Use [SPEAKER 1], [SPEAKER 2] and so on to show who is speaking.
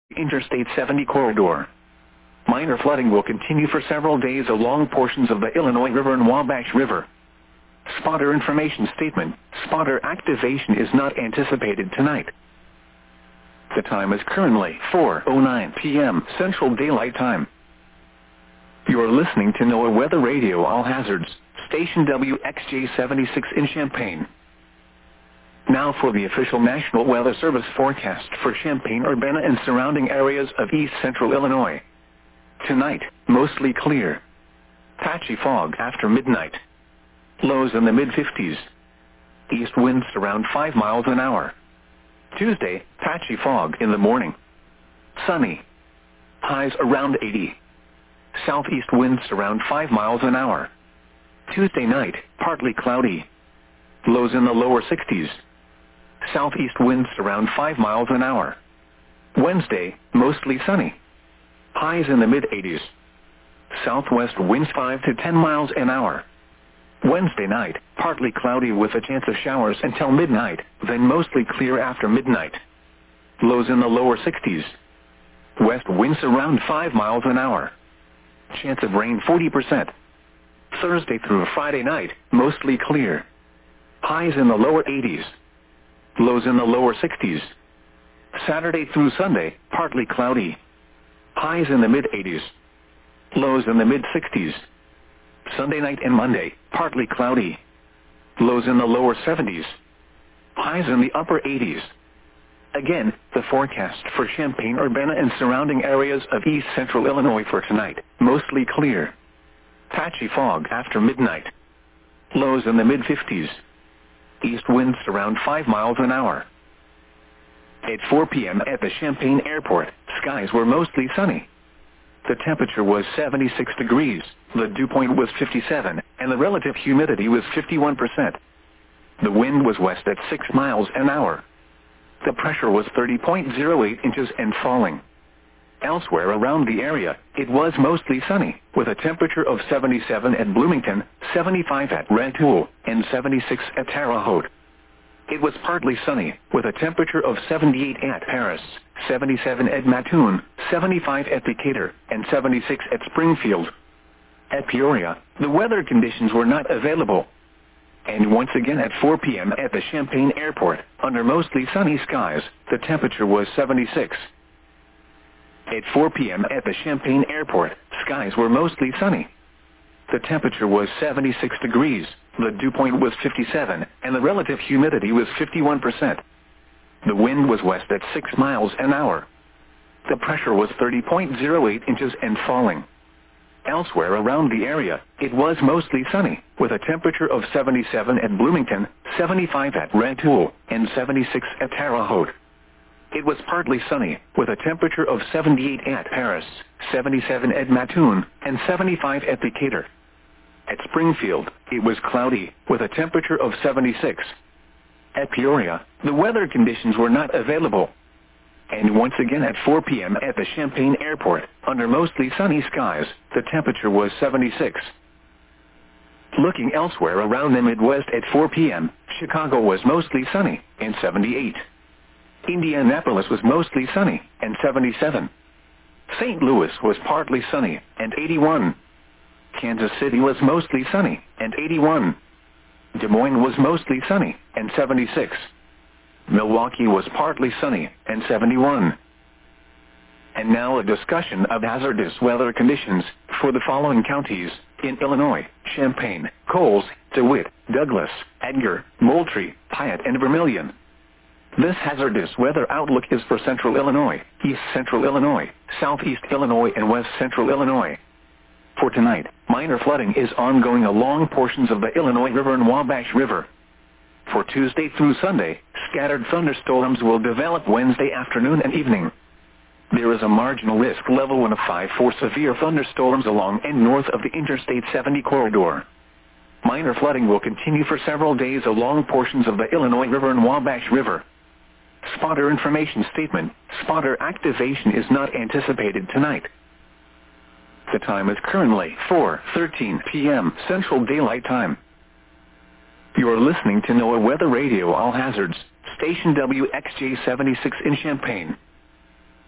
[SPEAKER 1] Interstate 70 corridor. Minor flooding will continue for several days along portions of the Illinois River and Wabash River. Spotter information statement. Spotter activation is not anticipated tonight. The time is currently 4:09 p.m. Central Daylight Time. You are listening to NOAA Weather Radio All Hazards, station WXJ76 in Champaign. Now for the official National Weather Service forecast for Champaign-Urbana and surrounding areas of east central Illinois. Tonight, mostly clear. Patchy fog after midnight. Lows in the mid-50s. East winds around 5 miles an hour. Tuesday, patchy fog in the morning. Sunny. Highs around 80. Southeast winds around 5 miles an hour. Tuesday night, partly cloudy. Lows in the lower 60s. Southeast winds around 5 miles an hour. Wednesday, mostly sunny. Highs in the mid-80s. Southwest winds 5 to 10 miles an hour. Wednesday night, partly cloudy with a chance of showers until midnight, then mostly clear after midnight. Lows in the lower 60s. West winds around 5 miles an hour. Chance of rain 40%. Thursday through Friday night, mostly clear. Highs in the lower 80s. Lows in the lower 60s. Saturday through Sunday, partly cloudy. Highs in the mid-80s. Lows in the mid-60s. Sunday night and Monday, partly cloudy. Lows in the lower 70s. Highs in the upper 80s. Again, the forecast for Champaign-Urbana and surrounding areas of east central Illinois for tonight, mostly clear. Patchy fog after midnight. Lows in the mid-50s. East winds around 5 miles an hour. At 4 p.m. at the Champaign Airport, skies were mostly sunny. The temperature was 76 degrees, the dew point was 57, and the relative humidity was 51%. The wind was west at 6 miles an hour. The pressure was 30.08 inches and falling. Elsewhere around the area, it was mostly sunny, with a temperature of 77 at Bloomington, 75 at Rantoul, and 76 at Terre Haute. It was partly sunny, with a temperature of 78 at Paris, 77 at Mattoon, 75 at Decatur, and 76 at Springfield. At Peoria, the weather conditions were not available. And once again at 4 p.m. at the Champaign Airport, under mostly sunny skies, the temperature was 76. At 4 p.m. at the Champaign Airport, skies were mostly sunny. The temperature was 76 degrees, the dew point was 57, and the relative humidity was 51%. The wind was west at 6 miles an hour. The pressure was 30.08 inches and falling. Elsewhere around the area, it was mostly sunny, with a temperature of 77 at Bloomington, 75 at Rantoul, and 76 at Terre Haute. It was partly sunny, with a temperature of 78 at Paris, 77 at Mattoon, and 75 at Decatur. At Springfield, it was cloudy, with a temperature of 76. At Peoria, the weather conditions were not available. And once again at 4 p.m. at the Champaign Airport, under mostly sunny skies, the temperature was 76. Looking elsewhere around the Midwest at 4 p.m., Chicago was mostly sunny, and 78. Indianapolis was mostly sunny, and 77. St. Louis was partly sunny, and 81. Kansas City was mostly sunny, and 81. Des Moines was mostly sunny, and 76. Milwaukee was partly sunny, and 71. And now a discussion of hazardous weather conditions for the following counties in Illinois: Champaign, Coles, DeWitt, Douglas, Edgar, Moultrie, Piatt, and Vermilion. This hazardous weather outlook is for central Illinois, east central Illinois, southeast Illinois, and west central Illinois. For tonight, minor flooding is ongoing along portions of the Illinois River and Wabash River. For Tuesday through Sunday, scattered thunderstorms will develop Wednesday afternoon and evening. There is a marginal risk level 1 of 5 for severe thunderstorms along and north of the Interstate 70 corridor. Minor flooding will continue for several days along portions of the Illinois River and Wabash River. Spotter information statement: spotter activation is not anticipated tonight. The time is currently 4:13 p.m. Central Daylight Time. You are listening to NOAA Weather Radio All Hazards, station WXJ76 in Champaign.